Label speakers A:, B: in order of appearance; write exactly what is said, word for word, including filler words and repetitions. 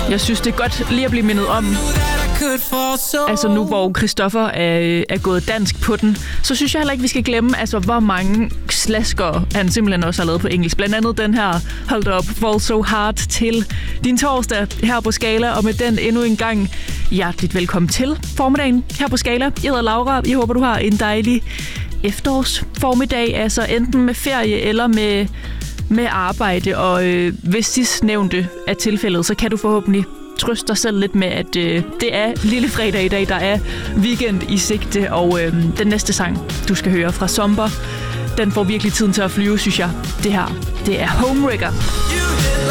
A: Jeg synes, det er godt lige at blive mindet om. Altså nu, hvor Christoffer er, er gået dansk på den, så synes jeg heller ikke, vi skal glemme, altså hvor mange slasker han simpelthen også har lavet på engelsk. Blandt andet den her Hold Up, Fall So Hard til din torsdag her på Skala, og med den endnu en gang hjerteligt velkommen til formiddagen her på Skala. Jeg hedder Laura, jeg håber, du har en dejlig efterårsformiddag, altså enten med ferie eller med, med arbejde, og øh, hvis sidstnævnte er tilfældet, så kan du forhåbentlig trøst dig selv lidt med, at øh, det er lille fredag i dag, der er weekend i sigte, og øh, den næste sang, du skal høre fra Somber, den får virkelig tiden til at flyve, synes jeg. Det her, det er Homewrecker.